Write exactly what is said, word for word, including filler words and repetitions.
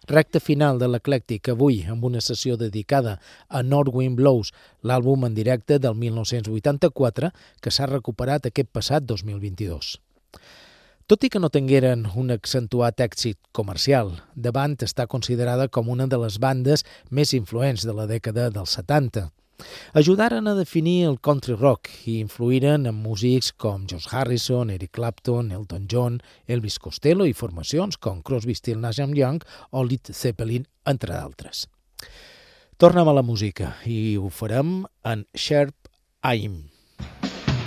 Recta final de l'Eclèctic avui amb una sessió dedicada a North Wind Blows, l'àlbum en directe del mil nou-cents vuitanta-quatre que s'ha recuperat aquest passat dos mil vint-i-dos. Tot i que no tingueren un accentuat èxit comercial, The Band està considerada com una de les bandes més influents de la dècada dels setanta. Ajudaren a definir el country rock i influïren en músics com George Harrison, Eric Clapton, Elton John, Elvis Costello i formacions com Crosby, Stills, Nash and Young o Led Zeppelin, entre d'altres. Tornem a la música i ho farem en Sharp Aim.